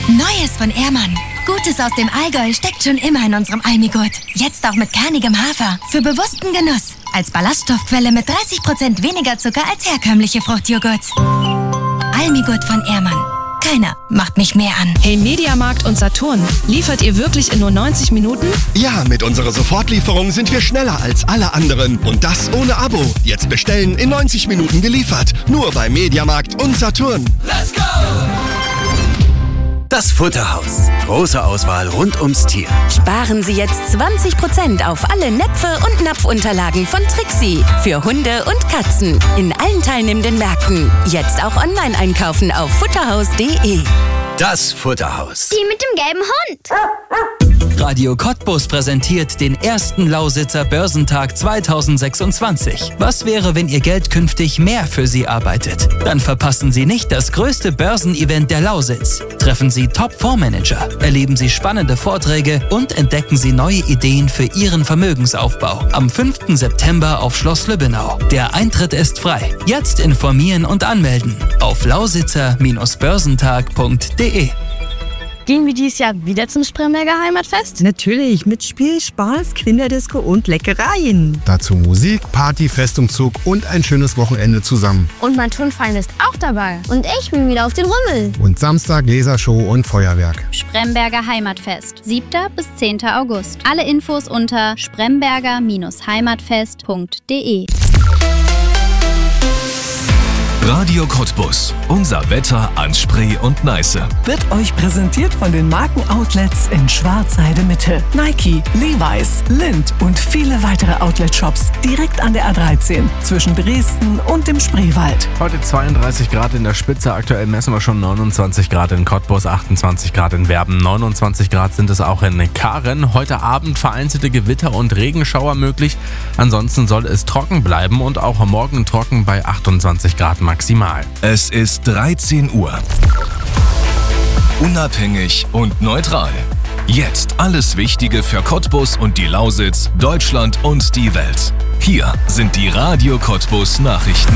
Neues von Ehrmann. Gutes aus dem Allgäu steckt schon immer in unserem Almigurt. Jetzt auch mit kernigem Hafer. Für bewussten Genuss. Als Ballaststoffquelle mit 30% weniger Zucker als herkömmliche Fruchtjoghurt. Almigurt von Ehrmann. Keiner macht mich mehr an. Hey Mediamarkt und Saturn, liefert ihr wirklich in nur 90 Minuten? Ja, mit unserer Sofortlieferung sind wir schneller als alle anderen. Und das ohne Abo. Jetzt bestellen, in 90 Minuten geliefert. Nur bei Mediamarkt und Saturn. Let's go! Das Futterhaus. Große Auswahl rund ums Tier. Sparen Sie jetzt 20% auf alle Näpfe und Napfunterlagen von Trixie. Für Hunde und Katzen. In allen teilnehmenden Märkten. Jetzt auch online einkaufen auf futterhaus.de. Das Futterhaus. Die mit dem gelben Hund. Radio Cottbus präsentiert den ersten Lausitzer Börsentag 2026. Was wäre, wenn Ihr Geld künftig mehr für Sie arbeitet? Dann verpassen Sie nicht das größte Börsenevent der Lausitz. Treffen Sie Top-Fondsmanager, erleben Sie spannende Vorträge und entdecken Sie neue Ideen für Ihren Vermögensaufbau. Am 5. September auf Schloss Lübbenau. Der Eintritt ist frei. Jetzt informieren und anmelden auf lausitzer-börsentag.de. Gehen wir dieses Jahr wieder zum Spremberger Heimatfest? Natürlich, mit Spiel, Spaß, Kinderdisco und Leckereien. Dazu Musik, Party, Festumzug und ein schönes Wochenende zusammen. Und mein Turnverein ist auch dabei. Und ich bin wieder auf den Rummel. Und Samstag Lasershow und Feuerwerk. Spremberger Heimatfest, 7. bis 10. August. Alle Infos unter spremberger-heimatfest.de. Radio Cottbus. Unser Wetter an Spree und Neiße. Wird euch präsentiert von den Markenoutlets in Schwarzheide Mitte. Nike, Levi's, Lindt und viele weitere Outlet-Shops direkt an der A13 zwischen Dresden und dem Spreewald. Heute 32 Grad in der Spitze. Aktuell messen wir schon 29 Grad in Cottbus, 28 Grad in Werben, 29 Grad sind es auch in Karen. Heute Abend vereinzelte Gewitter und Regenschauer möglich. Ansonsten soll es trocken bleiben und auch morgen trocken bei 28 Grad maximal. Es ist 13 Uhr. Unabhängig und neutral. Jetzt alles Wichtige für Cottbus und die Lausitz, Deutschland und die Welt. Hier sind die Radio Cottbus Nachrichten.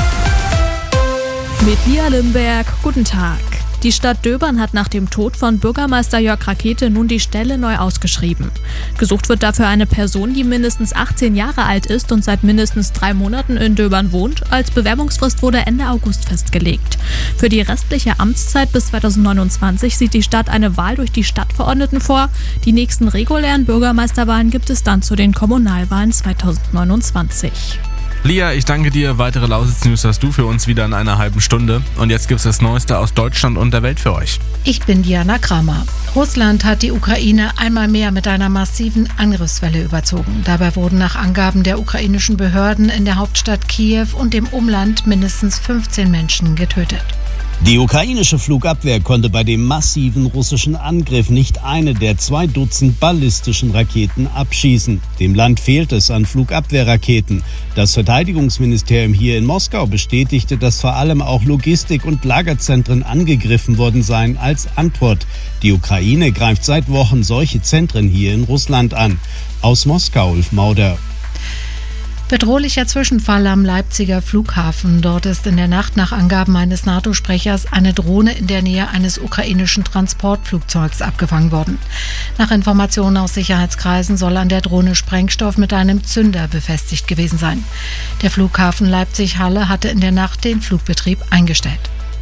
Mit Lia Limberg, guten Tag. Die Stadt Döbern hat nach dem Tod von Bürgermeister Jörg Rakete nun die Stelle neu ausgeschrieben. Gesucht wird dafür eine Person, die mindestens 18 Jahre alt ist und seit mindestens 3 Monaten in Döbern wohnt. Als Bewerbungsfrist wurde Ende August festgelegt. Für die restliche Amtszeit bis 2029 sieht die Stadt eine Wahl durch die Stadtverordneten vor. Die nächsten regulären Bürgermeisterwahlen gibt es dann zu den Kommunalwahlen 2029. Lia, ich danke dir. Weitere Lausitz-News hast du für uns wieder in einer halben Stunde. Und jetzt gibt es das Neueste aus Deutschland und der Welt für euch. Ich bin Diana Kramer. Russland hat die Ukraine einmal mehr mit einer massiven Angriffswelle überzogen. Dabei wurden nach Angaben der ukrainischen Behörden in der Hauptstadt Kiew und dem Umland mindestens 15 Menschen getötet. Die ukrainische Flugabwehr konnte bei dem massiven russischen Angriff nicht eine der 2 Dutzend ballistischen Raketen abschießen. Dem Land fehlt es an Flugabwehrraketen. Das Verteidigungsministerium hier in Moskau bestätigte, dass vor allem auch Logistik- und Lagerzentren angegriffen worden seien als Antwort. Die Ukraine greift seit Wochen solche Zentren hier in Russland an. Aus Moskau, Ulf Mauder. Bedrohlicher Zwischenfall am Leipziger Flughafen. Dort ist in der Nacht nach Angaben eines NATO-Sprechers eine Drohne in der Nähe eines ukrainischen Transportflugzeugs abgefangen worden. Nach Informationen aus Sicherheitskreisen soll an der Drohne Sprengstoff mit einem Zünder befestigt gewesen sein. Der Flughafen Leipzig-Halle hatte in der Nacht den Flugbetrieb eingestellt.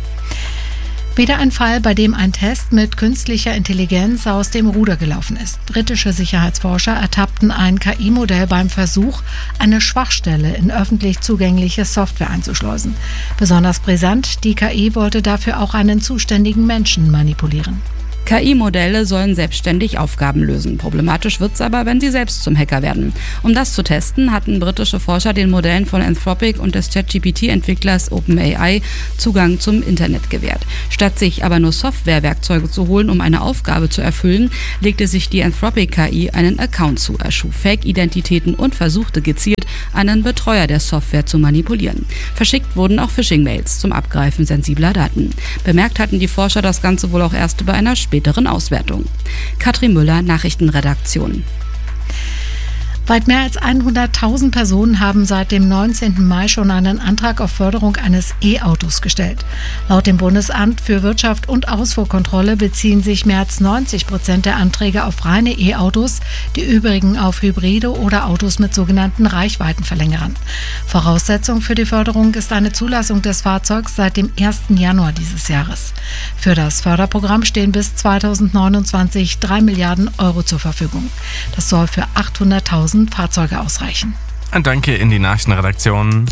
Wieder ein Fall, bei dem ein Test mit künstlicher Intelligenz aus dem Ruder gelaufen ist. Britische Sicherheitsforscher ertappten ein KI-Modell beim Versuch, eine Schwachstelle in öffentlich zugängliche Software einzuschleusen. Besonders brisant, die KI wollte dafür auch einen zuständigen Menschen manipulieren. KI-Modelle sollen selbstständig Aufgaben lösen. Problematisch wird's aber, wenn sie selbst zum Hacker werden. Um das zu testen, hatten britische Forscher den Modellen von Anthropic und des ChatGPT-Entwicklers OpenAI Zugang zum Internet gewährt. Statt sich aber nur Softwarewerkzeuge zu holen, um eine Aufgabe zu erfüllen, legte sich die Anthropic-KI einen Account zu, erschuf Fake-Identitäten und versuchte gezielt, einen Betreuer der Software zu manipulieren. Verschickt wurden auch Phishing-Mails zum Abgreifen sensibler Daten. Bemerkt hatten die Forscher das Ganze wohl auch erst bei einer späteren Auswertung. Katrin Müller, Nachrichtenredaktion. Weit mehr als 100.000 Personen haben seit dem 19. Mai schon einen Antrag auf Förderung eines E-Autos gestellt. Laut dem Bundesamt für Wirtschaft und Ausfuhrkontrolle beziehen sich mehr als 90% der Anträge auf reine E-Autos, die übrigen auf Hybride oder Autos mit sogenannten Reichweitenverlängerern. Voraussetzung für die Förderung ist eine Zulassung des Fahrzeugs seit dem 1. Januar dieses Jahres. Für das Förderprogramm stehen bis 2029 3 Milliarden Euro zur Verfügung. Das soll für 800.000 Fahrzeuge ausreichen. Danke in die Nachrichtenredaktion.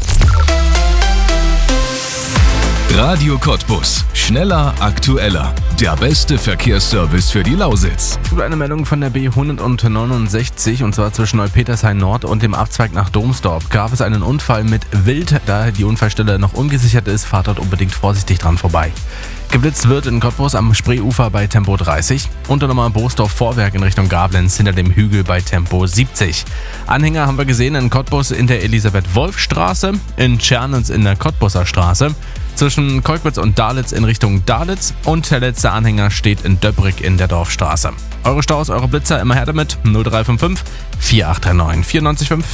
Radio Cottbus. Schneller, aktueller. Der beste Verkehrsservice für die Lausitz. Es gibt eine Meldung von der B169 und zwar zwischen Neupetershain Nord und dem Abzweig nach Domsdorf. Gab es einen Unfall mit Wild, da die Unfallstelle noch ungesichert ist, fahrt dort unbedingt vorsichtig dran vorbei. Geblitzt wird in Cottbus am Spreeufer bei Tempo 30 und dann nochmal Boosdorf-Vorwerk in Richtung Gablenz hinter dem Hügel bei Tempo 70. Anhänger haben wir gesehen in Cottbus in der Elisabeth-Wolf-Straße, in Tschernitz in der Cottbuser Straße, zwischen Kolkwitz und Dalitz in Richtung Dalitz und der letzte Anhänger steht in Döbrig in der Dorfstraße. Eure Staus, eure Blitzer, immer her damit. 0355 4839 94,5.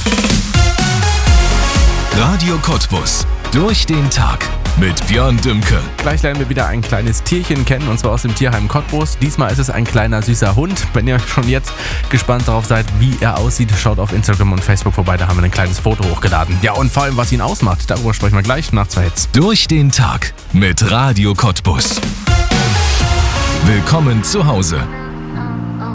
Radio Cottbus. Durch den Tag mit Björn Dümke. Gleich lernen wir wieder ein kleines Tierchen kennen und zwar aus dem Tierheim Cottbus. Diesmal ist es ein kleiner süßer Hund. Wenn ihr schon jetzt gespannt darauf seid, wie er aussieht, schaut auf Instagram und Facebook vorbei. Da haben wir ein kleines Foto hochgeladen. Ja, und vor allem, was ihn ausmacht, darüber sprechen wir gleich nach 2 Hits. Durch den Tag mit Radio Cottbus. Willkommen zu Hause.